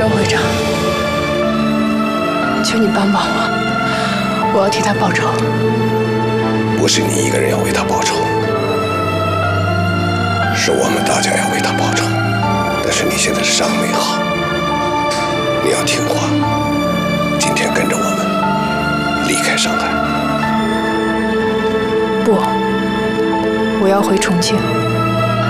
荣会长，求你帮帮我，我要替他报仇。 不是你一个人要为他报仇，是我们大家要为他报仇。但是你现在伤没好，你要听话，今天跟着我们离开上海。 不，我要回重庆。